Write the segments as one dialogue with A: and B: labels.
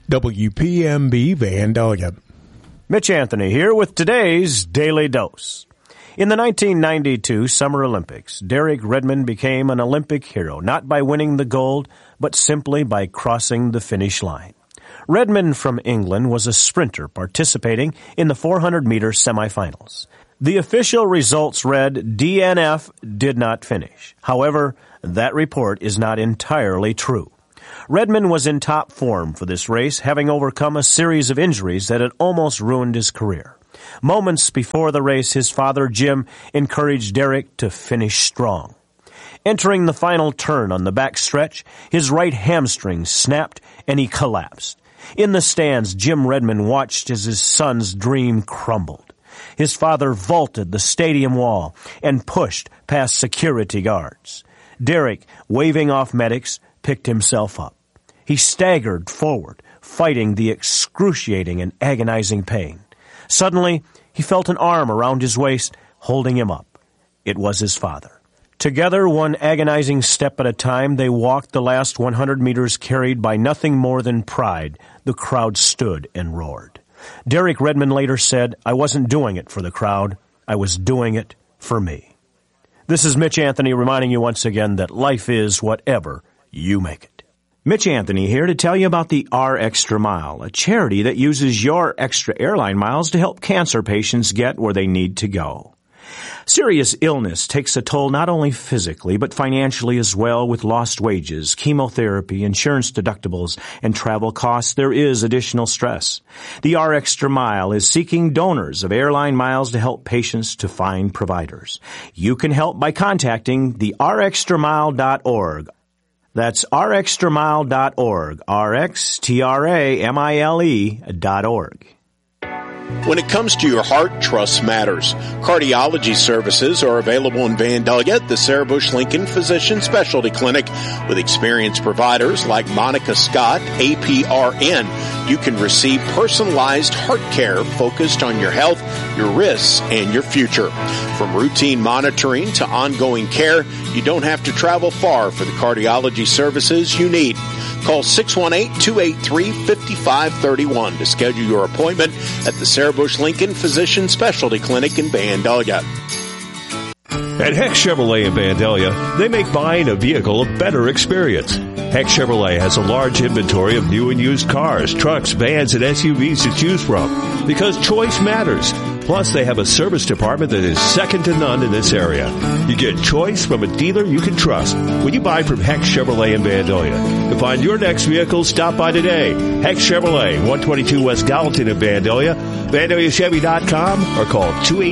A: WPMB Vandalia.
B: Mitch Anthony here with today's Daily Dose. In the 1992 Summer Olympics, Derek Redmond became an Olympic hero, not by winning the gold, but simply by crossing the finish line. Redmond from England was a sprinter participating in the 400-meter semifinals. The official results read DNF did not finish. However, that report is not entirely true. Redmond was in top form for this race, having overcome a series of injuries that had almost ruined his career. Moments before the race, his father, Jim, encouraged Derek to finish strong. Entering the final turn on the back stretch, his right hamstring snapped and he collapsed. In the stands, Jim Redmond watched as his son's dream crumbled. His father vaulted the stadium wall and pushed past security guards. Derek, waving off medics, picked himself up. He staggered forward, fighting the excruciating and agonizing pain. Suddenly, he felt an arm around his waist, holding him up. It was his father. Together, one agonizing step at a time, they walked the last 100 meters carried by nothing more than pride. The crowd stood and roared. Derek Redmond later said, "I wasn't doing it for the crowd. I was doing it for me." This is Mitch Anthony reminding you once again that life is whatever you make it.
C: Mitch Anthony here to tell you about the R Extra Mile, a charity that uses your extra airline miles to help cancer patients get where they need to go. Serious illness takes a toll not only physically, but financially as well, with lost wages, chemotherapy, insurance deductibles, and travel costs. There is additional stress. The R Extra Mile is seeking donors of airline miles to help patients to find providers. You can help by contacting the rextramile.org. That's rextramile.org, rxtramile.org.
D: When it comes to your heart, trust matters. Cardiology services are available in Vandalia at the Sarah Bush Lincoln Physician Specialty Clinic with experienced providers like Monica Scott, APRN. You can receive personalized heart care focused on your health, your risks, and your future. From routine monitoring to ongoing care, you don't have to travel far for the cardiology services you need. Call 618-283-5531 to schedule your appointment at the Sarah Bush Lincoln Physician Specialty Clinic in Vandalia.
E: At Heck Chevrolet in Vandalia, they make buying a vehicle a better experience. Heck Chevrolet has a large inventory of new and used cars, trucks, vans, and SUVs to choose from because choice matters. Plus, they have a service department that is second to none in this area. You get choice from a dealer you can trust when you buy from Heck Chevrolet in Vandalia. To find your next vehicle, stop by today. Heck Chevrolet, 122 West Gallatin in Vandalia, VandaliaChevy.com, or call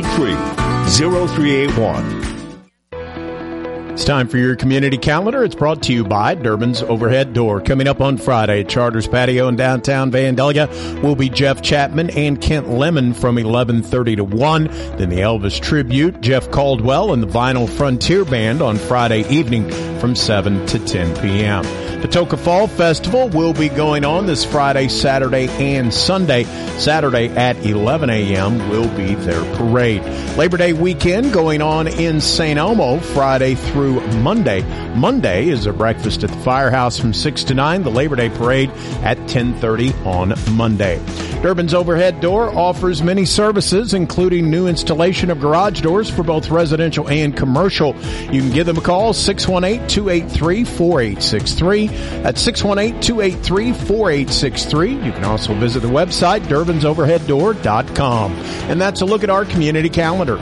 E: 283-0381.
A: It's time for your community calendar. It's brought to you by Durbin's Overhead Door. Coming up on Friday at Charters Patio in downtown Vandalia will be Jeff Chapman and Kent Lemon from 11:30 to 1. Then the Elvis Tribute, Jeff Caldwell and the Vinyl Frontier Band on Friday evening from 7 to 10 p.m. Patoka Fall Festival will be going on this Friday, Saturday, and Sunday. Saturday at 11 a.m. will be their parade. Labor Day weekend going on in St. Elmo Friday through Monday. Monday is a breakfast at the Firehouse from 6 to 9. The Labor Day parade at 10:30 on Monday. Durbin's Overhead Door offers many services, including new installation of garage doors for both residential and commercial. You can give them a call, 618-283-4863. That's 618-283-4863. You can also visit the website, DurbinsOverheadDoor.com. And that's a look at our community calendar.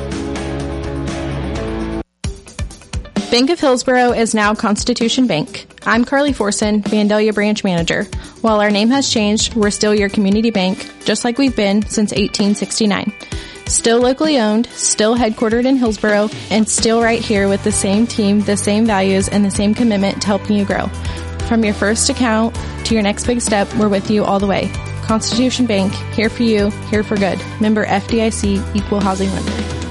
F: Bank of Hillsborough is now Constitution Bank. I'm Carly Forson, Vandalia Branch Manager. While our name has changed, we're still your community bank, just like we've been since 1869. Still locally owned, still headquartered in Hillsborough, and still right here with the same team, the same values, and the same commitment to helping you grow. From your first account to your next big step, we're with you all the way. Constitution Bank, here for you, here for good. Member FDIC, Equal Housing Lender.